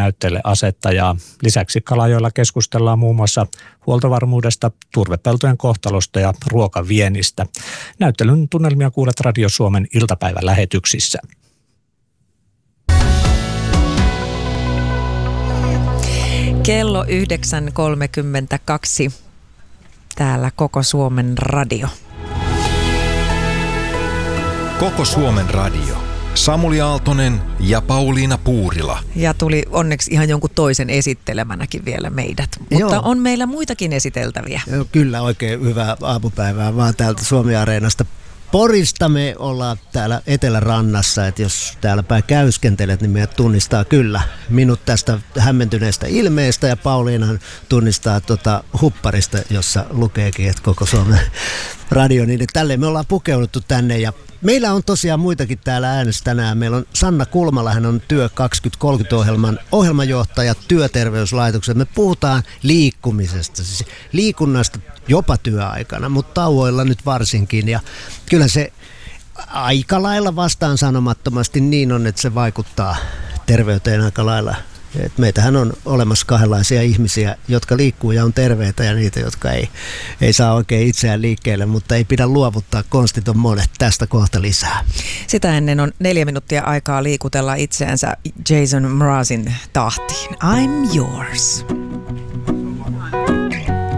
näytteelle asettajaa. Lisäksi Kalajoella keskustellaan muun muassa huoltovarmuudesta, turvepeltojen kohtalosta ja ruokaviennistä. Näyttelyn tunnelmia kuulet Radio Suomen iltapäivälähetyksissä. Kello 9.32. Täällä Koko Suomen Radio. Koko Suomen Radio. Samuli Aaltonen ja Pauliina Puurila. Ja tuli onneksi ihan jonkun toisen esittelemänäkin vielä meidät. Mutta Joo. on meillä muitakin esiteltäviä. Joo, kyllä, oikein hyvää aamupäivää vaan täältä Suomi-areenasta. Porista me ollaan täällä Etelärannassa, että jos täällä päin käyskentelet, niin meidät tunnistaa kyllä minut tästä hämmentyneestä ilmeestä ja Pauliinan tunnistaa hupparista, jossa lukeekin, että Koko Suomen Radio, niin tälleen me ollaan pukeuduttu tänne ja meillä on tosiaan muitakin täällä äänessä tänään. Meillä on Sanna Kulmala, hän on Työ 2030-ohjelman ohjelmajohtaja Työterveyslaitoksessa. Me puhutaan liikkumisesta, siis liikunnasta jopa työaikana, mutta tauoilla nyt varsinkin. Ja kyllä se aika lailla vastaan sanomattomasti niin on, että se vaikuttaa terveyteen aika lailla. Et meitähän on olemassa kahdenlaisia ihmisiä, jotka liikkuu ja on terveitä ja niitä, jotka ei saa oikein itseään liikkeelle, mutta ei pidä luovuttaa, konstit on monet. Tästä kohta lisää. Sitä ennen on 4 minuuttia aikaa liikutella itseänsä Jason Mrazin tahtiin. I'm yours.